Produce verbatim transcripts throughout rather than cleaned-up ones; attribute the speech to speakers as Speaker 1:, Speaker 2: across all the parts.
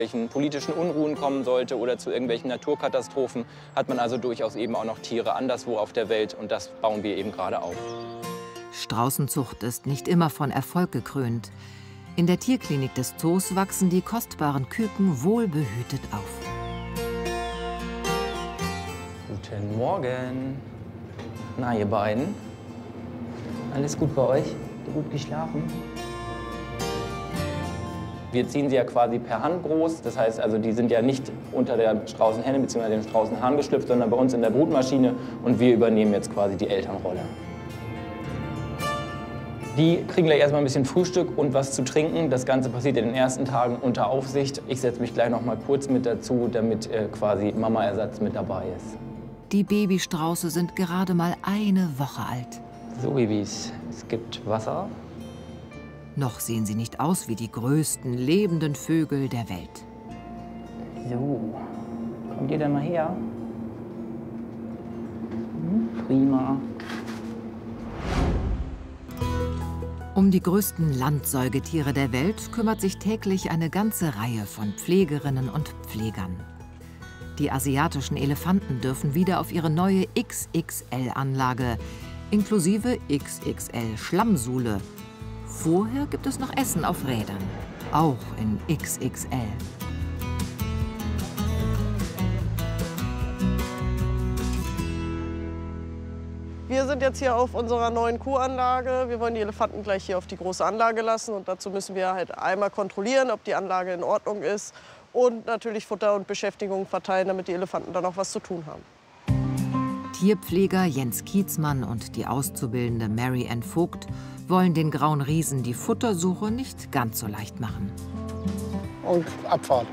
Speaker 1: welchen politischen Unruhen kommen sollte oder zu irgendwelchen Naturkatastrophen, hat man also durchaus eben auch noch Tiere anderswo auf der Welt und das bauen wir eben gerade auf.
Speaker 2: Straußenzucht ist nicht immer von Erfolg gekrönt. In der Tierklinik des Zoos wachsen die kostbaren Küken wohlbehütet auf.
Speaker 1: Guten Morgen. Na, ihr beiden? Alles gut bei euch? Gut geschlafen? Wir ziehen sie ja quasi per Hand groß. Das heißt, also die sind ja nicht unter der Straußenhenne bzw. dem Straußenhahn geschlüpft, sondern bei uns in der Brutmaschine. Und wir übernehmen jetzt quasi die Elternrolle. Die kriegen gleich erstmal ein bisschen Frühstück und was zu trinken. Das Ganze passiert in den ersten Tagen unter Aufsicht. Ich setze mich gleich noch mal kurz mit dazu, damit äh, quasi Mama-Ersatz mit dabei ist.
Speaker 2: Die Babystrauße sind gerade mal eine Woche alt.
Speaker 1: So, Babys, es gibt Wasser.
Speaker 2: Noch sehen sie nicht aus wie die größten lebenden Vögel der Welt.
Speaker 1: So, kommt ihr denn mal her? Hm, prima.
Speaker 2: Um die größten Landsäugetiere der Welt kümmert sich täglich eine ganze Reihe von Pflegerinnen und Pflegern. Die asiatischen Elefanten dürfen wieder auf ihre neue X X L-Anlage, inklusive X X L-Schlammsuhle. Vorher gibt es noch Essen auf Rädern, auch in X X L.
Speaker 3: Wir sind jetzt hier auf unserer neuen Kuhanlage. Wir wollen die Elefanten gleich hier auf die große Anlage lassen. Und dazu müssen wir halt einmal kontrollieren, ob die Anlage in Ordnung ist. Und natürlich Futter und Beschäftigung verteilen, damit die Elefanten dann auch was zu tun haben.
Speaker 2: Tierpfleger Jens Kietzmann und die Auszubildende Mary Ann Vogt wollen den grauen Riesen die Futtersuche nicht ganz so leicht machen.
Speaker 4: Und Abfahrt.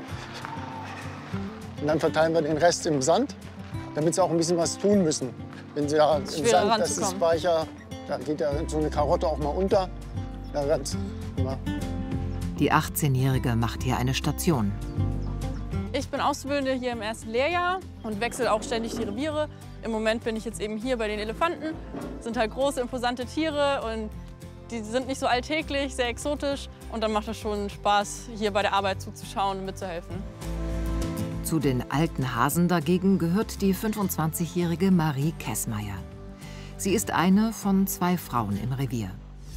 Speaker 4: Und dann verteilen wir den Rest im Sand, damit sie auch ein bisschen was tun müssen. Wenn sie da im Sand, das ist weicher, da geht ja so eine Karotte auch mal unter. Da ganz immer.
Speaker 2: Die achtzehnjährige macht hier eine Station.
Speaker 5: Ich bin Auszubildende hier im ersten Lehrjahr und wechsle auch ständig die Reviere. Im Moment bin ich jetzt eben hier bei den Elefanten. Das sind halt große, imposante Tiere und die sind nicht so alltäglich, sehr exotisch. Und dann macht es schon Spaß, hier bei der Arbeit zuzuschauen und mitzuhelfen.
Speaker 2: Zu den alten Hasen dagegen gehört die fünfundzwanzigjährige Marie Kessmeier. Sie ist eine von zwei Frauen im Revier.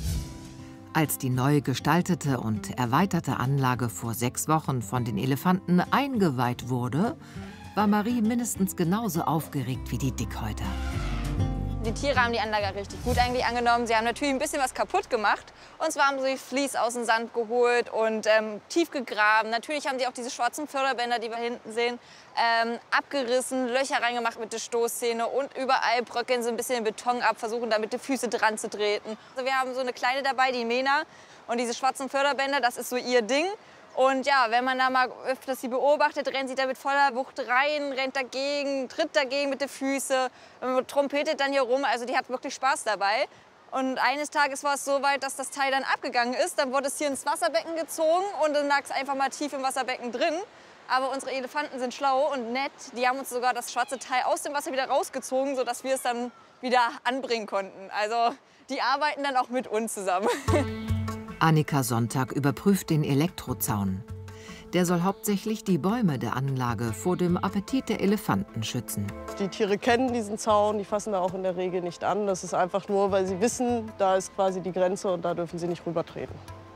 Speaker 2: Als die neu gestaltete und erweiterte Anlage vor sechs Wochen von den Elefanten eingeweiht wurde, war Marie mindestens genauso aufgeregt wie die Dickhäuter.
Speaker 6: Die Tiere haben die Anlage richtig gut eigentlich angenommen. Sie haben natürlich ein bisschen was kaputt gemacht. Und zwar haben sie Vlies aus dem Sand geholt und ähm, tief gegraben. Natürlich haben sie auch diese schwarzen Förderbänder, die wir hinten sehen, ähm, abgerissen, Löcher reingemacht mit der Stoßzähne und überall bröckeln sie ein bisschen den Beton ab, versuchen damit die Füße dran zu treten. Also wir haben so eine Kleine dabei, die Mena. Und diese schwarzen Förderbänder, das ist so ihr Ding. Und ja, wenn man da mal öfters sie beobachtet, rennt sie da mit voller Wucht rein, rennt dagegen, tritt dagegen mit den Füßen, trompetet dann hier rum. Also die hat wirklich Spaß dabei. Und eines Tages war es so weit, dass das Teil dann abgegangen ist. Dann wurde es hier ins Wasserbecken gezogen und dann lag es einfach mal tief im Wasserbecken drin. Aber unsere Elefanten sind schlau und nett. Die haben uns sogar das schwarze Teil aus dem Wasser wieder rausgezogen, sodass wir es dann wieder anbringen konnten. Also die arbeiten dann auch mit uns zusammen.
Speaker 2: Annika Sonntag überprüft den Elektrozaun. Der soll hauptsächlich die Bäume der Anlage vor dem Appetit der Elefanten schützen.
Speaker 3: Die Tiere kennen diesen Zaun, die fassen da auch in der Regel nicht an. Das ist einfach nur, weil sie wissen, da ist quasi die Grenze und da dürfen sie nicht rübertreten.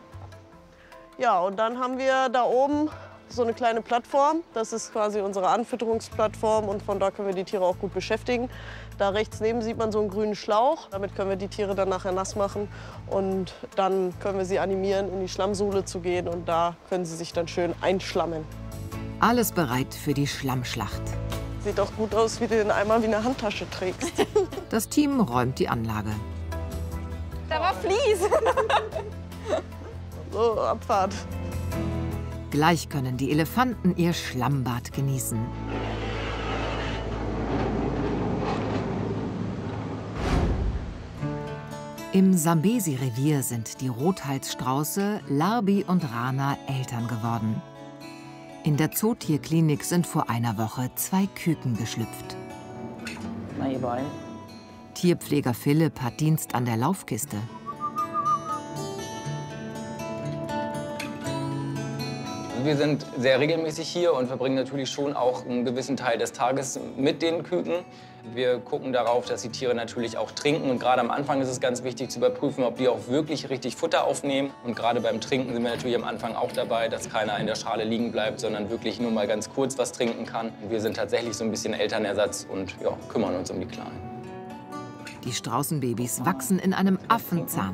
Speaker 3: Ja, und dann haben wir da oben so eine kleine Plattform. Das ist quasi unsere Anfütterungsplattform und von da können wir die Tiere auch gut beschäftigen. Da rechts neben sieht man so einen grünen Schlauch. Damit können wir die Tiere dann nachher nass machen und dann können wir sie animieren, in die Schlammsuhle zu gehen und da können sie sich dann schön einschlammen.
Speaker 2: Alles bereit für die Schlammschlacht.
Speaker 3: Sieht doch gut aus, wie du den einmal wie eine Handtasche trägst.
Speaker 2: Das Team räumt die Anlage.
Speaker 6: Da war Vlies.
Speaker 3: So, Abfahrt.
Speaker 2: Gleich können die Elefanten ihr Schlammbad genießen. Im Sambesi-Revier sind die Rothalsstrauße Larbi und Rana Eltern geworden. In der Zootierklinik sind vor einer Woche zwei Küken geschlüpft.
Speaker 1: Na, ihr beiden?
Speaker 2: Tierpfleger Philipp hat Dienst an der Laufkiste.
Speaker 1: wir sind sehr regelmäßig hier und verbringen natürlich schon auch einen gewissen Teil des Tages mit den Küken. Wir gucken darauf, dass die Tiere natürlich auch trinken. Und gerade am Anfang ist es ganz wichtig zu überprüfen, ob die auch wirklich richtig Futter aufnehmen. Und gerade beim Trinken sind wir natürlich am Anfang auch dabei, dass keiner in der Schale liegen bleibt, sondern wirklich nur mal ganz kurz was trinken kann. Wir sind tatsächlich so ein bisschen Elternersatz und ja, kümmern uns um die Kleinen.
Speaker 2: Die Straußenbabys wachsen in einem Affenzahn.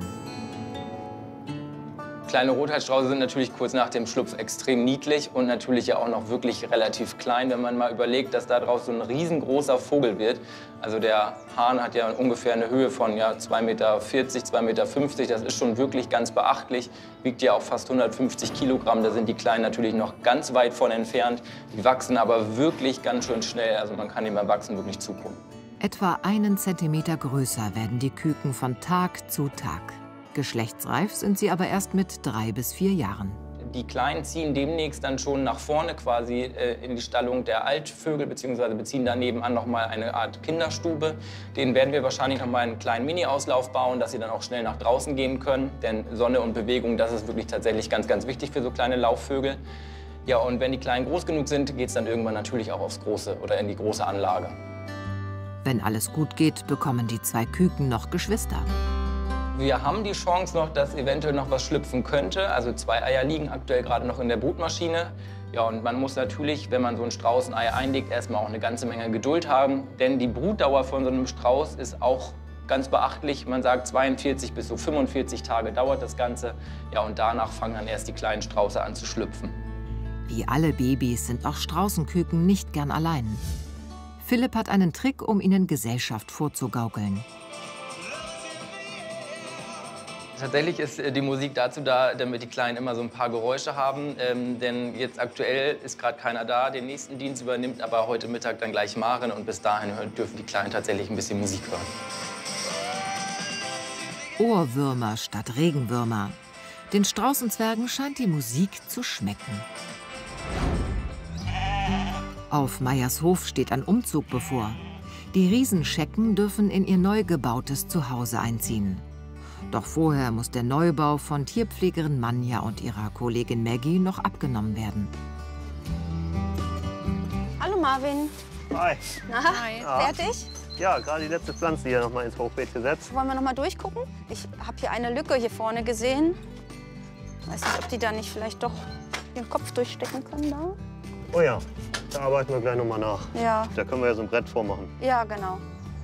Speaker 1: Kleine Rothalsstrauße sind natürlich kurz nach dem Schlupf extrem niedlich und natürlich ja auch noch wirklich relativ klein, wenn man mal überlegt, dass da draus so ein riesengroßer Vogel wird. Also der Hahn hat ja ungefähr eine Höhe von ja, zwei Meter vierzig, zwei Meter fünfzig. Das ist schon wirklich ganz beachtlich. Wiegt ja auch fast hundertfünfzig Kilogramm. Da sind die Kleinen natürlich noch ganz weit von entfernt. Die wachsen aber wirklich ganz schön schnell. Also man kann dem Erwachsenen wirklich zugucken.
Speaker 2: Etwa einen Zentimeter größer werden die Küken von Tag zu Tag. Geschlechtsreif sind sie aber erst mit drei bis vier Jahren.
Speaker 1: Die Kleinen ziehen demnächst dann schon nach vorne quasi äh, in die Stallung der Altvögel, beziehungsweise beziehen da nebenan noch mal eine Art Kinderstube. Den werden wir wahrscheinlich noch mal einen kleinen Mini-Auslauf bauen, dass sie dann auch schnell nach draußen gehen können. Denn Sonne und Bewegung, das ist wirklich tatsächlich ganz, ganz wichtig für so kleine Laufvögel. Ja, und wenn die Kleinen groß genug sind, geht es dann irgendwann natürlich auch aufs große oder in die große Anlage.
Speaker 2: Wenn alles gut geht, bekommen die zwei Küken noch Geschwister.
Speaker 1: Wir haben die Chance noch, dass eventuell noch was schlüpfen könnte. Also zwei Eier liegen aktuell gerade noch in der Brutmaschine. Ja, und man muss natürlich, wenn man so ein Straußenei einlegt, erstmal auch eine ganze Menge Geduld haben. Denn die Brutdauer von so einem Strauß ist auch ganz beachtlich. Man sagt, zweiundvierzig bis so fünfundvierzig Tage dauert das Ganze. Ja, und danach fangen dann erst die kleinen Strauße an zu schlüpfen.
Speaker 2: Wie alle Babys sind auch Straußenküken nicht gern allein. Philipp hat einen Trick, um ihnen Gesellschaft vorzugaukeln.
Speaker 1: Tatsächlich ist die Musik dazu da, damit die Kleinen immer so ein paar Geräusche haben. Ähm, denn jetzt aktuell ist gerade keiner da. Den nächsten Dienst übernimmt aber heute Mittag dann gleich Maren. Und bis dahin dürfen die Kleinen tatsächlich ein bisschen Musik hören.
Speaker 2: Ohrwürmer statt Regenwürmer. Den Straußenzwergen scheint die Musik zu schmecken. Auf Meyers Hof steht ein Umzug bevor. Die Riesenschecken dürfen in ihr neu gebautes Zuhause einziehen. Doch vorher muss der Neubau von Tierpflegerin Manja und ihrer Kollegin Maggie noch abgenommen werden.
Speaker 6: Hallo Marvin.
Speaker 7: Hi.
Speaker 6: Na, Hi. Fertig?
Speaker 7: Ja, gerade die letzte Pflanze hier noch mal ins Hochbeet gesetzt.
Speaker 6: Wollen wir noch mal durchgucken? Ich habe hier eine Lücke hier vorne gesehen. Weiß nicht, ob die da nicht vielleicht doch den Kopf durchstecken können da.
Speaker 7: Oh ja, da arbeiten wir gleich noch mal nach.
Speaker 6: Ja.
Speaker 7: Da können wir ja so ein Brett vormachen.
Speaker 6: Ja, genau.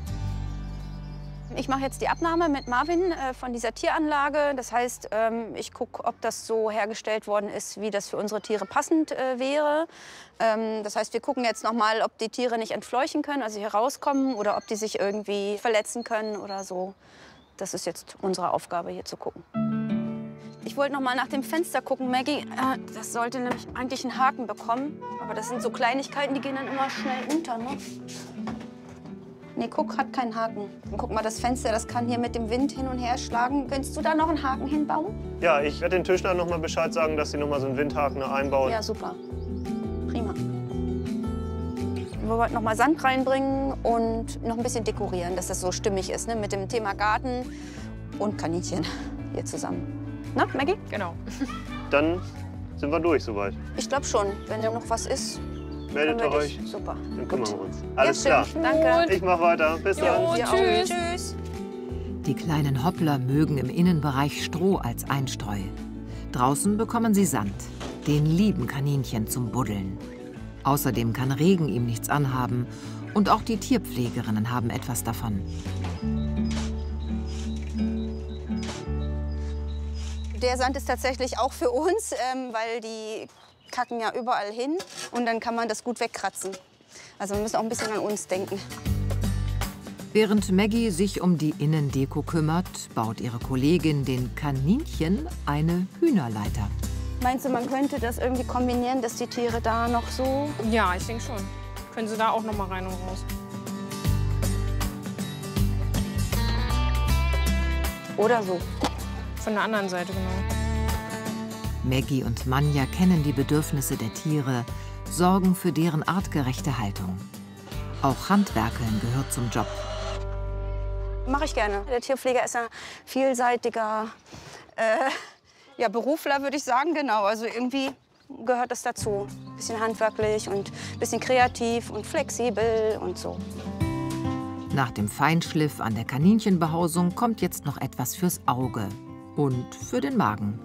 Speaker 6: Ich mache jetzt die Abnahme mit Marvin äh, von dieser Tieranlage. Das heißt, ähm, ich gucke, ob das so hergestellt worden ist, wie das für unsere Tiere passend äh, wäre. Ähm, das heißt, wir gucken jetzt noch mal, ob die Tiere nicht entfleuchen können, also hier rauskommen, oder ob die sich irgendwie verletzen können oder so. Das ist jetzt unsere Aufgabe, hier zu gucken. Ich wollte noch mal nach dem Fenster gucken, Maggie. Äh, das sollte nämlich eigentlich einen Haken bekommen. Aber das sind so Kleinigkeiten, die gehen dann immer schnell unter, ne? Nee, guck, hat keinen Haken. Und guck mal, das Fenster, das kann hier mit dem Wind hin und her schlagen. Könntest du da noch einen Haken hinbauen?
Speaker 7: Ja, ich werde den Tischlern noch mal Bescheid sagen, dass sie noch mal so einen Windhaken einbauen.
Speaker 6: Ja, super. Prima. Wir wollten noch mal Sand reinbringen und noch ein bisschen dekorieren, dass das so stimmig ist, ne? Mit dem Thema Garten und Kaninchen hier zusammen. Na, Maggie?
Speaker 5: Genau.
Speaker 7: Dann sind wir durch soweit.
Speaker 6: Ich glaube schon. Wenn da noch was ist,
Speaker 7: meldet ihr euch.
Speaker 6: Super.
Speaker 7: Dann kümmern wir uns. Alles
Speaker 6: ja,
Speaker 7: klar.
Speaker 6: Danke.
Speaker 7: Ich mach weiter. Bis dann.
Speaker 5: Jo, tschüss.
Speaker 6: Tschüss.
Speaker 2: Die kleinen Hoppler mögen im Innenbereich Stroh als Einstreu. Draußen bekommen sie Sand. Den lieben Kaninchen zum Buddeln. Außerdem kann Regen ihm nichts anhaben. Und auch die Tierpflegerinnen haben etwas davon.
Speaker 6: Der Sand ist tatsächlich auch für uns, ähm, weil die kacken ja überall hin. Und dann kann man das gut wegkratzen. Also wir müssen auch ein bisschen an uns denken.
Speaker 2: Während Maggie sich um die Innendeko kümmert, baut ihre Kollegin den Kaninchen eine Hühnerleiter.
Speaker 6: Meinst du, man könnte das irgendwie kombinieren, dass die Tiere da noch so...
Speaker 5: Ja, ich denke schon. Können sie da auch noch mal rein und raus.
Speaker 6: Oder so.
Speaker 5: Von der anderen Seite, genau.
Speaker 2: Maggie und Manja kennen die Bedürfnisse der Tiere, sorgen für deren artgerechte Haltung. Auch Handwerkeln gehört zum Job.
Speaker 6: Mache ich gerne. Der Tierpfleger ist ein vielseitiger äh, ja, Berufler, würde ich sagen, genau. Also irgendwie
Speaker 8: gehört es dazu. Ein bisschen handwerklich und ein bisschen kreativ und flexibel und so.
Speaker 2: Nach dem Feinschliff an der Kaninchenbehausung kommt jetzt noch etwas fürs Auge und für den Magen.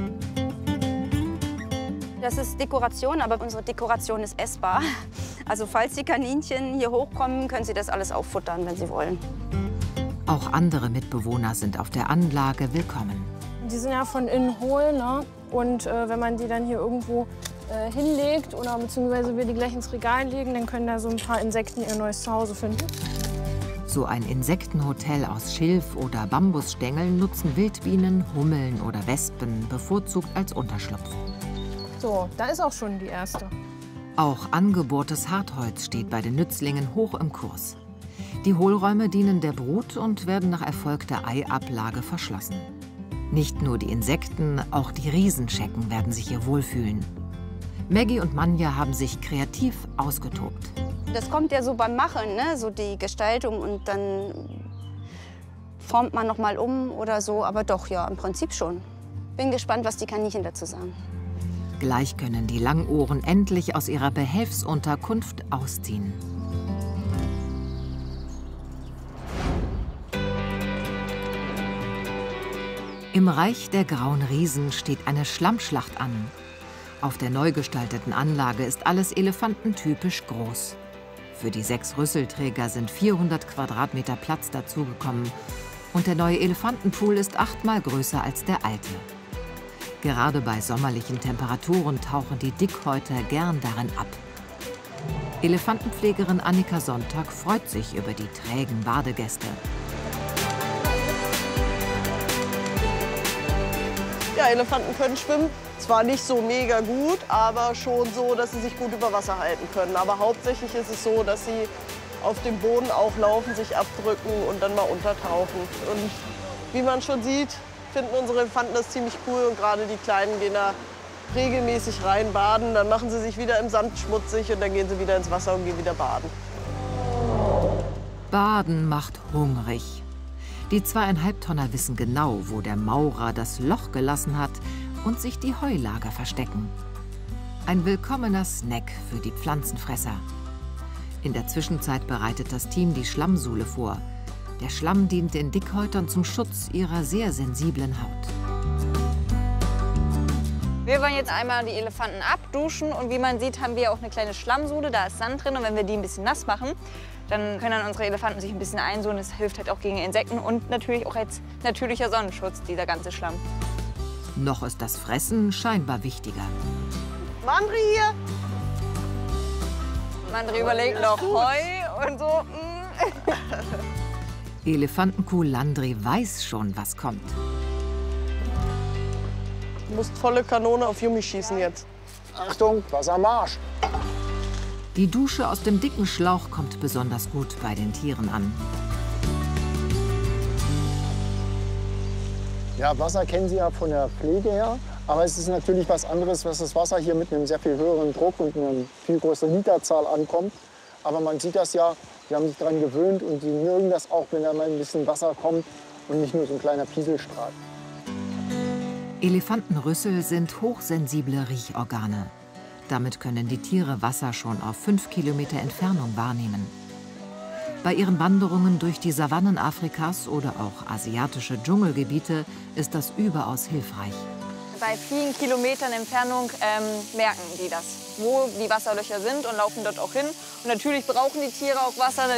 Speaker 8: Das ist Dekoration, aber unsere Dekoration ist essbar. Also falls die Kaninchen hier hochkommen, können sie das alles auffuttern, wenn sie wollen.
Speaker 2: Auch andere Mitbewohner sind auf der Anlage willkommen.
Speaker 9: Die sind ja von innen hohl, ne? Und äh, wenn man die dann hier irgendwo äh, hinlegt oder beziehungsweise wir die gleich ins Regal legen, dann können da so ein paar Insekten ihr neues Zuhause finden.
Speaker 2: So ein Insektenhotel aus Schilf- oder Bambusstängeln nutzen Wildbienen, Hummeln oder Wespen bevorzugt als Unterschlupf.
Speaker 9: So, da ist auch schon die erste.
Speaker 2: Auch angebohrtes Hartholz steht bei den Nützlingen hoch im Kurs. Die Hohlräume dienen der Brut und werden nach erfolgter Eiablage verschlossen. Nicht nur die Insekten, auch die Riesenschecken werden sich hier wohlfühlen. Maggie und Manja haben sich kreativ ausgetobt.
Speaker 8: Das kommt ja so beim Machen, ne? So die Gestaltung, und dann formt man noch mal um oder so. Aber doch, ja, im Prinzip schon. Bin gespannt, was die Kaninchen dazu sagen.
Speaker 2: Gleich können die Langohren endlich aus ihrer Behelfsunterkunft ausziehen. Im Reich der grauen Riesen steht eine Schlammschlacht an. Auf der neu gestalteten Anlage ist alles elefantentypisch groß. Für die sechs Rüsselträger sind vierhundert Quadratmeter Platz dazugekommen. Und der neue Elefantenpool ist achtmal größer als der alte. Gerade bei sommerlichen Temperaturen tauchen die Dickhäuter gern darin ab. Elefantenpflegerin Annika Sonntag freut sich über die trägen Badegäste.
Speaker 3: Ja, Elefanten können schwimmen. Zwar nicht so mega gut, aber schon so, dass sie sich gut über Wasser halten können. Aber hauptsächlich ist es so, dass sie auf dem Boden auch laufen, sich abdrücken und dann mal untertauchen. Und wie man schon sieht, finden unsere Elefanten das ziemlich cool. Und gerade die Kleinen gehen da regelmäßig rein baden. Dann machen sie sich wieder im Sand schmutzig und dann gehen sie wieder ins Wasser und gehen wieder baden.
Speaker 2: Baden macht hungrig. Die zweieinhalb Tonner wissen genau, wo der Maurer das Loch gelassen hat und sich die Heulager verstecken. Ein willkommener Snack für die Pflanzenfresser. In der Zwischenzeit bereitet das Team die Schlammsuhle vor. Der Schlamm dient den Dickhäutern zum Schutz ihrer sehr sensiblen Haut.
Speaker 6: Wir wollen jetzt einmal die Elefanten abduschen und wie man sieht, haben wir auch eine kleine Schlammsuhle, da ist Sand drin und wenn wir die ein bisschen nass machen, dann können dann unsere Elefanten sich ein bisschen einsuhlen. Das hilft halt auch gegen Insekten und natürlich auch als natürlicher Sonnenschutz, dieser ganze Schlamm.
Speaker 2: Noch ist das Fressen scheinbar wichtiger.
Speaker 3: Mandri hier!
Speaker 6: Mandri überlegt noch Heu und so.
Speaker 2: Elefantenkuh Landry weiß schon, was kommt.
Speaker 3: Du musst volle Kanone auf Yumi schießen jetzt.
Speaker 4: Achtung, Wasser am Arsch.
Speaker 2: Die Dusche aus dem dicken Schlauch kommt besonders gut bei den Tieren an.
Speaker 4: Ja, Wasser kennen Sie ja von der Pflege her. Aber es ist natürlich was anderes, was das Wasser hier mit einem sehr viel höheren Druck und einer viel größeren Literzahl ankommt. Aber man sieht das ja, die haben sich daran gewöhnt und die mögen das auch, wenn da mal ein bisschen Wasser kommt und nicht nur so ein kleiner Pieselstrahl.
Speaker 2: Elefantenrüssel sind hochsensible Riechorgane. Damit können die Tiere Wasser schon auf fünf Kilometer Entfernung wahrnehmen. Bei ihren Wanderungen durch die Savannen Afrikas oder auch asiatische Dschungelgebiete ist das überaus hilfreich.
Speaker 6: Bei vielen Kilometern Entfernung ähm, merken die das, wo die Wasserlöcher sind und laufen dort auch hin. Und natürlich brauchen die Tiere auch Wasser.